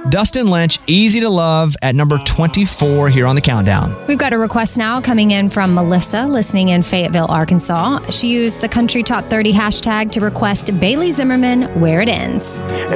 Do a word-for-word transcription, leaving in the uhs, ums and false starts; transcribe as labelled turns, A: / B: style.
A: Dustin Lynch, Easy to Love, at number twenty-four here on the countdown.
B: We've got a request now coming in from Melissa, listening in Fayetteville, Arkansas. She used the Country Top thirty hashtag to request Bailey Zimmerman, Where It Ends.